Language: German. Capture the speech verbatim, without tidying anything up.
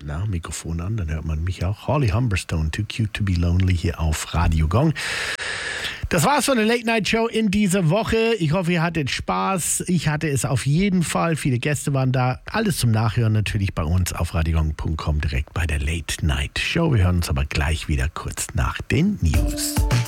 na, Mikrofon an, dann hört man mich auch. Holly Humberstone, Too Cute to Be Lonely hier auf Radio Gong. Das war's von der Late Night Show in dieser Woche. Ich hoffe, ihr hattet Spaß. Ich hatte es auf jeden Fall. Viele Gäste waren da. Alles zum Nachhören natürlich bei uns auf radiogong punkt com direkt bei der Late Night Show. Wir hören uns aber gleich wieder kurz nach den News.